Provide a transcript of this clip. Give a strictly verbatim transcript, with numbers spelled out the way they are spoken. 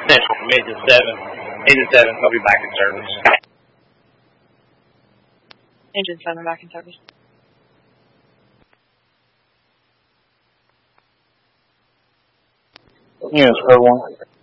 Central from eight to seven. eight to seven, they'll be back in service. Engine seven back in service. Units, code one.